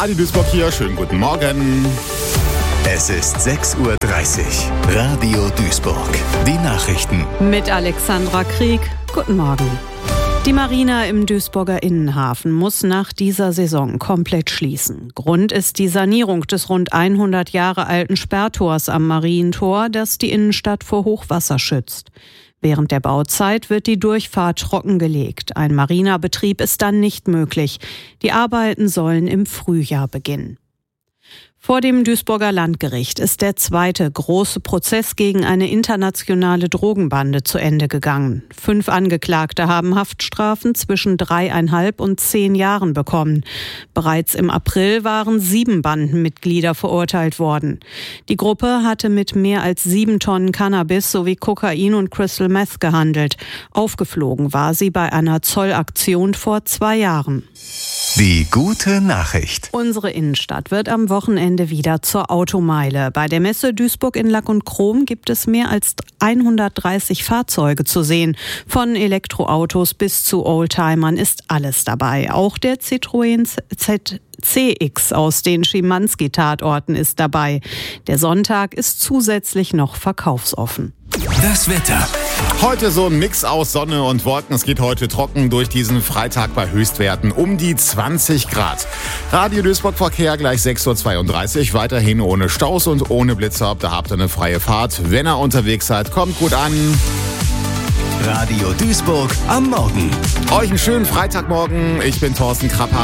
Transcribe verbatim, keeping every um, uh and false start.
Adi Duisburg hier. Schönen guten Morgen. Es ist sechs Uhr dreißig. Radio Duisburg. Die Nachrichten. Mit Alexandra Krieg. Guten Morgen. Die Marina im Duisburger Innenhafen muss nach dieser Saison komplett schließen. Grund ist die Sanierung des rund hundert Jahre alten Sperrtors am Marientor, das die Innenstadt vor Hochwasser schützt. Während der Bauzeit wird die Durchfahrt trockengelegt. Ein Marinabetrieb ist dann nicht möglich. Die Arbeiten sollen im Frühjahr beginnen. Vor dem Duisburger Landgericht ist der zweite große Prozess gegen eine internationale Drogenbande zu Ende gegangen. Fünf Angeklagte haben Haftstrafen zwischen dreieinhalb und zehn Jahren bekommen. Bereits im April waren sieben Bandenmitglieder verurteilt worden. Die Gruppe hatte mit mehr als sieben Tonnen Cannabis sowie Kokain und Crystal Meth gehandelt. Aufgeflogen war sie bei einer Zollaktion vor zwei Jahren. Die gute Nachricht. Unsere Innenstadt wird am Wochenende wieder zur Automeile. Bei der Messe Duisburg in Lack und Chrom gibt es mehr als hundertdreißig Fahrzeuge zu sehen. Von Elektroautos bis zu Oldtimern ist alles dabei. Auch der Citroën Z C X aus den Schimanski-Tatorten ist dabei. Der Sonntag ist zusätzlich noch verkaufsoffen. Das Wetter. Heute so ein Mix aus Sonne und Wolken. Es geht heute trocken durch diesen Freitag bei Höchstwerten um die zwanzig Grad. Radio Duisburg Verkehr gleich sechs Uhr zweiunddreißig. Weiterhin ohne Staus und ohne Blitzer. Da habt ihr eine freie Fahrt. Wenn ihr unterwegs seid, kommt gut an. Radio Duisburg am Morgen. Euch einen schönen Freitagmorgen. Ich bin Thorsten Krapper.